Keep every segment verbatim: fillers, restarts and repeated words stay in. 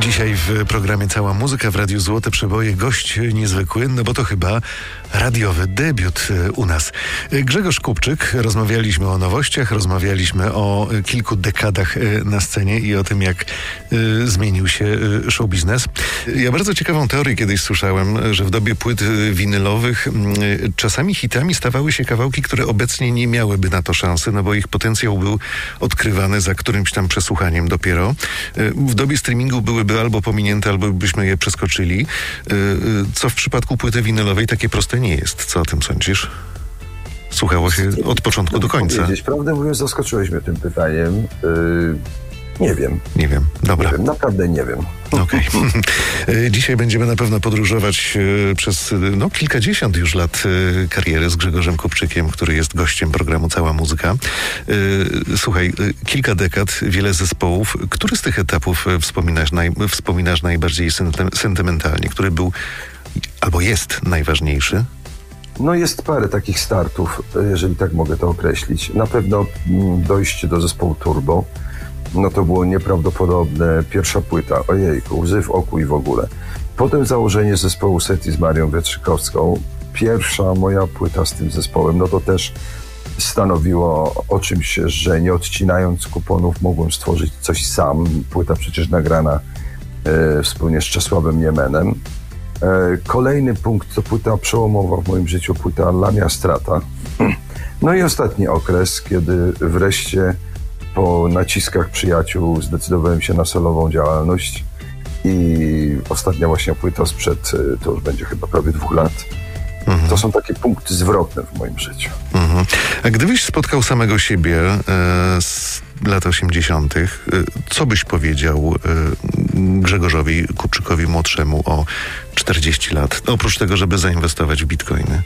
Dzisiaj w programie Cała Muzyka w Radiu Złote Przeboje gość niezwykły, no bo to chyba radiowy debiut u nas. Grzegorz Kupczyk. Rozmawialiśmy o nowościach, rozmawialiśmy o kilku dekadach na scenie i o tym, jak y, zmienił się show biznes. Ja bardzo ciekawą teorię kiedyś słyszałem, że w dobie płyt winylowych y, czasami hitami stawały się kawałki, które obecnie nie miałyby na to szansy, no bo ich potencjał był odkrywany za którymś tam przesłuchaniem dopiero. Y, w dobie streamingu byłyby albo pominięte, albo byśmy je przeskoczyli, y, y, co w przypadku płyty winylowej takie proste nie jest. Co o tym sądzisz? Słuchało się od początku do końca. Powiedzieć. Prawdę mówiąc, zaskoczyłeś mnie tym pytaniem. Yy, nie wiem. Nie wiem. Dobra. Nie wiem. Naprawdę nie wiem. Okej. Okay. Dzisiaj będziemy na pewno podróżować przez no, kilkadziesiąt już lat kariery z Grzegorzem Kupczykiem, który jest gościem programu Cała Muzyka. Słuchaj, kilka dekad, wiele zespołów. Który z tych etapów wspominasz, naj, wspominasz najbardziej sentymentalnie? Który był albo jest najważniejszy? No jest parę takich startów, jeżeli tak mogę to określić. Na pewno dojście do zespołu Turbo, no to było nieprawdopodobne. Pierwsza płyta, ojejku, łzy w oku i w ogóle. Potem założenie zespołu Seti z Marią Wietrzykowską. Pierwsza moja płyta z tym zespołem, no to też stanowiło o czymś, że nie odcinając kuponów mogłem stworzyć coś sam. Płyta przecież nagrana e, wspólnie z Czesławem Niemenem. Kolejny punkt to płyta przełomowa w moim życiu, płyta Lamia Strata. No i ostatni okres, kiedy wreszcie po naciskach przyjaciół zdecydowałem się na solową działalność i ostatnia właśnie płyta sprzed, to już będzie chyba prawie dwóch lat. Mhm. To są takie punkty zwrotne w moim życiu. Mhm. A gdybyś spotkał samego siebie e, z lat osiemdziesiątych, e, co byś powiedział e, Grzegorzowi Kupczykowi młodszemu o czterdzieści lat? Oprócz tego, żeby zainwestować w bitcoiny.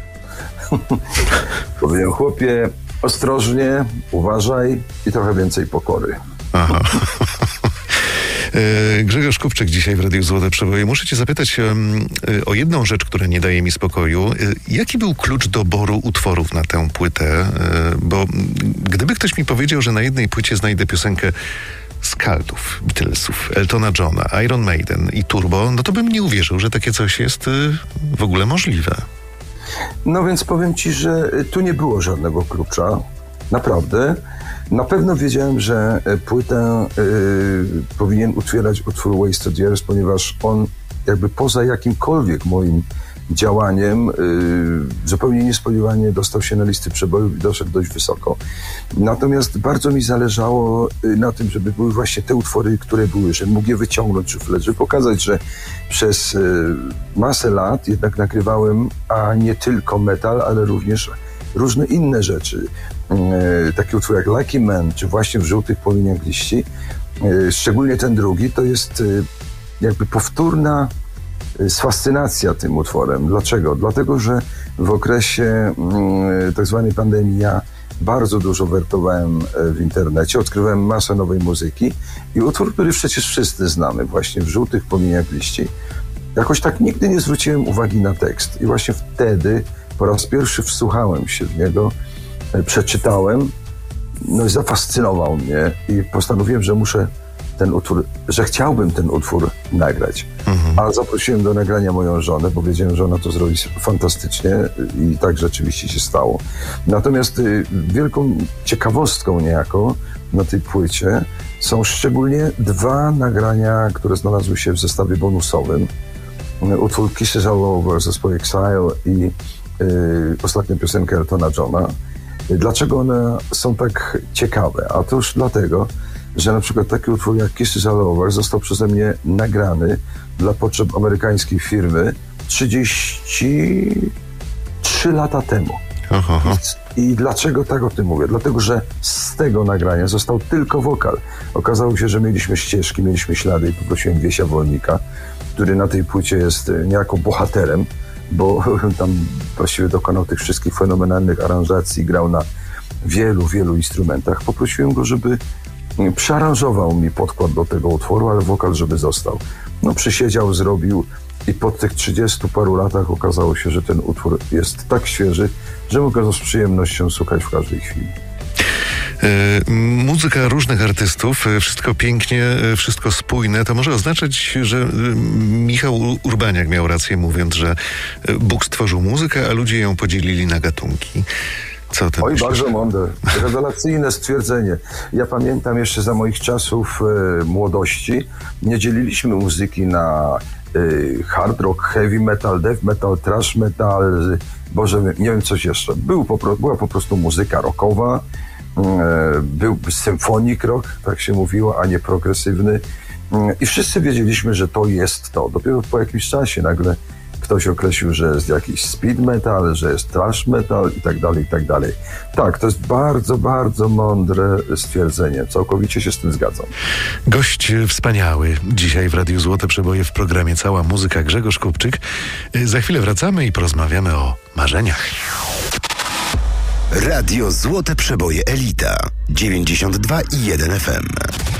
Powiem, chłopie, ostrożnie, uważaj i trochę więcej pokory. Aha. Grzegorz Kupczyk dzisiaj w Radiu Złote Przeboje. Muszę cię zapytać um, o jedną rzecz, która nie daje mi spokoju. Jaki był klucz doboru utworów na tę płytę? Bo gdyby ktoś mi powiedział, że na jednej płycie znajdę piosenkę z Cultów, Beatlesów, Eltona Johna, Iron Maiden i Turbo, no to bym nie uwierzył, że takie coś jest w ogóle możliwe. No więc powiem ci, że tu nie było żadnego klucza. Naprawdę. Na pewno wiedziałem, że płytę y, powinien otwierać utwór Wasted Years, ponieważ on jakby poza jakimkolwiek moim działaniem y, zupełnie niespodziewanie dostał się na listy przebojów i doszedł dość wysoko. Natomiast bardzo mi zależało na tym, żeby były właśnie te utwory, które były, że mógł je wyciągnąć szuflę, żeby pokazać, że przez y, masę lat jednak nagrywałem, a nie tylko metal, ale również różne inne rzeczy. Yy, taki utwór jak Lucky Man, czy właśnie W żółtych płomieniach liści, yy, szczególnie ten drugi, to jest yy, jakby powtórna yy, fascynacja tym utworem. Dlaczego? Dlatego, że w okresie yy, tak zwanej pandemii ja bardzo dużo wertowałem yy, w internecie, odkrywałem masę nowej muzyki i utwór, który przecież wszyscy znamy, właśnie W żółtych płomieniach liści, jakoś tak nigdy nie zwróciłem uwagi na tekst i właśnie wtedy po raz pierwszy wsłuchałem się w niego, przeczytałem, no i zafascynował mnie i postanowiłem, że muszę ten utwór, że chciałbym ten utwór nagrać. Mhm. A zaprosiłem do nagrania moją żonę, bo wiedziałem, że ona to zrobi fantastycznie i tak rzeczywiście się stało. Natomiast y, wielką ciekawostką niejako na tej płycie są szczególnie dwa nagrania, które znalazły się w zestawie bonusowym. Utwór Kisses All Over, zespół Exile i Yy, ostatnia piosenka Eltona Johna. Dlaczego one są tak ciekawe? A to już dlatego, że na przykład taki utwór jak Kisses All Over został przeze mnie nagrany dla potrzeb amerykańskiej firmy trzydzieści trzy lata temu. Aha. I, I dlaczego tak o tym mówię? Dlatego, że z tego nagrania został tylko wokal. Okazało się, że mieliśmy ścieżki, mieliśmy ślady i poprosiłem Wiesia Wolnika, który na tej płycie jest niejako bohaterem, bo tam właściwie dokonał tych wszystkich fenomenalnych aranżacji, grał na wielu, wielu instrumentach. Poprosiłem go, żeby przearanżował mi podkład do tego utworu, ale wokal, żeby został. No przysiedział, zrobił i po tych trzydziestu paru latach okazało się, że ten utwór jest tak świeży, że mogę go z przyjemnością słuchać w każdej chwili. E, muzyka różnych artystów, e, wszystko pięknie, e, wszystko spójne. To może oznaczać, że e, Michał Urbaniak miał rację, mówiąc, że e, Bóg stworzył muzykę, a ludzie ją podzielili na gatunki. Co ty Oj, myślisz? bardzo mądre. Rewelacyjne stwierdzenie. Ja pamiętam jeszcze za moich czasów e, młodości, nie dzieliliśmy muzyki na e, hard rock, heavy metal, death metal, thrash metal, Boże, nie wiem coś jeszcze. Był po, była po prostu muzyka rockowa, e, był symphonic rock, tak się mówiło, a nie progresywny. E, I wszyscy wiedzieliśmy, że to jest to. Dopiero po jakimś czasie nagle ktoś określił, że jest jakiś speed metal, że jest thrash metal i tak dalej, i tak dalej. Tak, to jest bardzo, bardzo mądre stwierdzenie. Całkowicie się z tym zgadzam. Gość wspaniały. Dzisiaj w Radiu Złote Przeboje w programie Cała Muzyka Grzegorz Kupczyk. Za chwilę wracamy i porozmawiamy o marzeniach. Radio Złote Przeboje Elita dziewięćdziesiąt dwa i jeden F M.